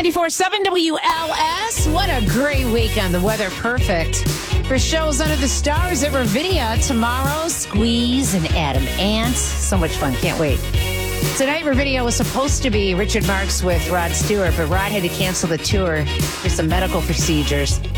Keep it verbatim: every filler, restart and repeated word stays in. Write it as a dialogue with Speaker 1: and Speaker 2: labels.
Speaker 1: ninety-four point seven W L S. What a great weekend. The weather perfect for shows under the stars at Ravinia tomorrow. Squeeze and Adam Ant. So much fun. Can't wait. Tonight, Ravinia was supposed to be Richard Marx with Rod Stewart, but Rod had to cancel the tour for some medical procedures.